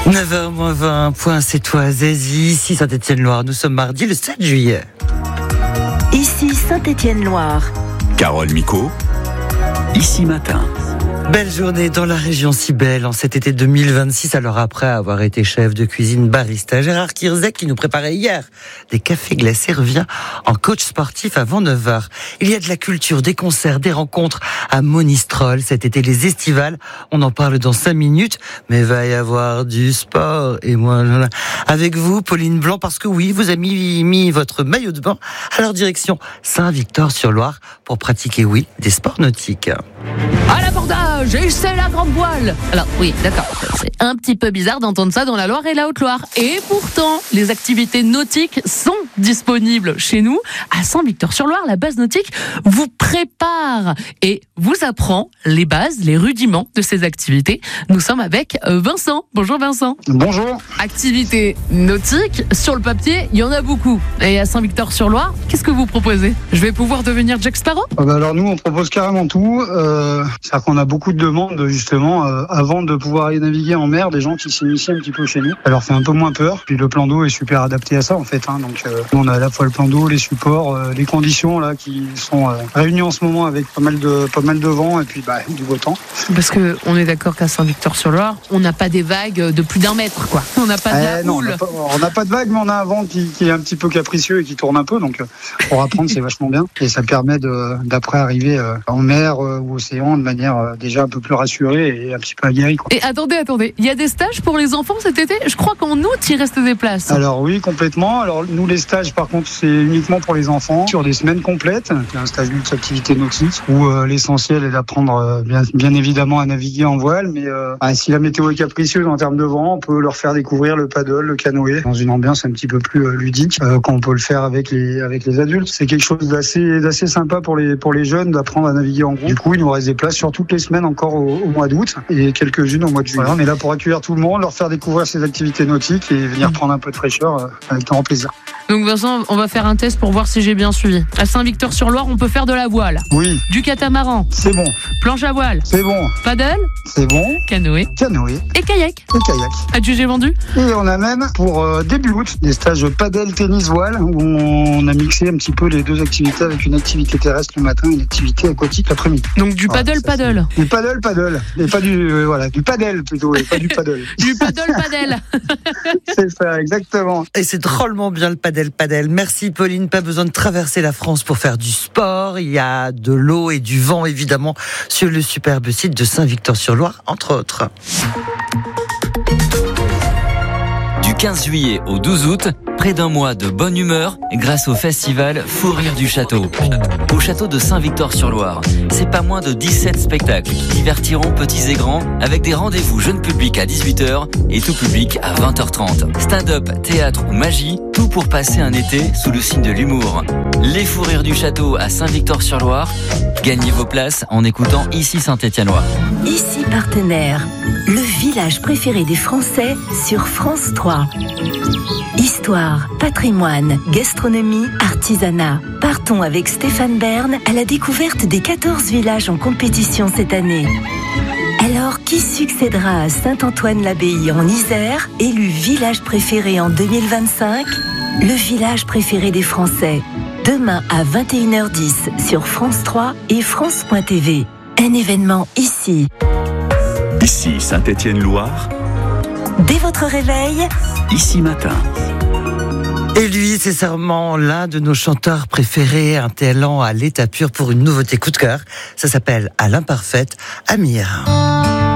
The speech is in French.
9h-20, point, c'est toi, Zazie, ici Saint-Étienne-Loire. Nous sommes mardi le 7 juillet. Ici Saint-Étienne-Loire. Carole Micot, ici matin. Belle journée dans la région, si belle en cet été 2026. Alors après avoir été chef de cuisine barista, Gérard Kierzek, qui nous préparait hier des cafés glacés, revient en coach sportif avant 9h. Il y a de la culture, des concerts, des rencontres à Monistrol. Cet été, les estivales, on en parle dans 5 minutes, mais va y avoir du sport. Et moi, avec vous, Pauline Blanc, parce que oui, vous avez mis votre maillot de bain. Alors direction Saint-Victor-sur-Loire pour pratiquer, oui, des sports nautiques. À l'abordage, et c'est la grande voile. Alors oui, d'accord, c'est un petit peu bizarre d'entendre ça dans la Loire et la Haute-Loire. Et pourtant, les activités nautiques sont disponibles chez nous. À Saint-Victor-sur-Loire, la base nautique vous prépare et vous apprend les bases, les rudiments de ces activités. Nous sommes avec Vincent. Bonjour Vincent. Bonjour. Activités nautiques, sur le papier, il y en a beaucoup. Et à Saint-Victor-sur-Loire, qu'est-ce que vous proposez ? Je vais pouvoir devenir Jack Sparrow ? Alors nous, on propose carrément tout. C'est-à-dire qu'on a beaucoup de demandes justement avant de pouvoir aller naviguer en mer, des gens qui s'initient un petit peu chez nous. Ça leur fait un peu moins peur. Puis le plan d'eau est super adapté à ça en fait. Donc on a à la fois le plan d'eau, les supports, les conditions là qui sont réunies en ce moment avec pas mal de vent et puis du beau temps. Parce que on est d'accord qu'à Saint-Victor-sur-Loire, on n'a pas des vagues de plus d'1 mètre, quoi. On n'a pas de la houle. On n'a pas de vagues, mais on a un vent qui est un petit peu capricieux et qui tourne un peu. Donc pour apprendre, c'est vachement bien. Et ça permet d'après arriver en mer ou océan de manière déjà un peu plus rassurée et un petit peu aguerrie, quoi. Et attendez, il y a des stages pour les enfants cet été ? Je crois qu'en août, il reste des places. Alors oui, complètement. Alors nous, les stages, par contre, c'est uniquement pour les enfants, sur des semaines complètes. C'est un stage multi-activité nautique où l'essentiel est d'apprendre bien évidemment à naviguer en voile, mais si la météo est capricieuse en termes de vent, on peut leur faire découvrir le paddle, le canoë, dans une ambiance un petit peu plus ludique quand on peut le faire avec les adultes. C'est quelque chose d'assez sympa pour les jeunes d'apprendre à naviguer en groupe. Du coup, il nous reste des places sur toutes les semaines encore au mois d'août et quelques-unes au mois de juillet. Voilà, on est là pour accueillir tout le monde, leur faire découvrir ces activités nautiques et venir prendre un peu de fraîcheur avec grand plaisir. Donc Vincent, on va faire un test pour voir si j'ai bien suivi. À Saint-Victor-sur-Loire, on peut faire de la voile. Oui. Du catamaran. C'est bon. Planche à voile. C'est bon. Paddle. C'est bon. Canoë. Et kayak. Adjugé vendu. Et on a même pour début août des stages paddle, tennis, voile où on a mixé un petit peu les deux activités avec une activité terrestre le matin et une activité aquatique l'après-midi. Donc du paddle. Du paddle. Et pas du paddle plutôt, et pas du paddle. Du paddle. C'est ça, exactement. Et c'est drôlement bien le paddle. Merci Pauline, pas besoin de traverser la France pour faire du sport. Il y a de l'eau et du vent évidemment sur le superbe site de Saint-Victor-sur-Loire, entre autres. Du 15 juillet au 12 août, près d'un mois de bonne humeur grâce au festival Fou Rire du Château. Au château de Saint-Victor-sur-Loire, c'est pas moins de 17 spectacles qui divertiront petits et grands avec des rendez-vous jeunes publics à 18h et tout public à 20h30. Stand-up, théâtre ou magie, tout pour passer un été sous le signe de l'humour. Les Fous Rires du Château à Saint-Victor-sur-Loire. Gagnez vos places en écoutant Ici Saint-Étienne-Loire. Ici Partenaire, le village préféré des Français sur France 3. Histoire, patrimoine, gastronomie, artisanat. Partons avec Stéphane Bern à la découverte des 14 villages en compétition cette année. Alors, qui succédera à Saint-Antoine-l'Abbaye en Isère, élu village préféré en 2025 ? Le village préféré des Français. Demain à 21h10 sur France 3 et France.tv. Un événement ici. Ici Saint-Étienne-Loire. Dès votre réveil, ici matin. Et lui, c'est sûrement l'un de nos chanteurs préférés, un talent à l'état pur pour une nouveauté coup de cœur. Ça s'appelle À l'imparfaite, Amir.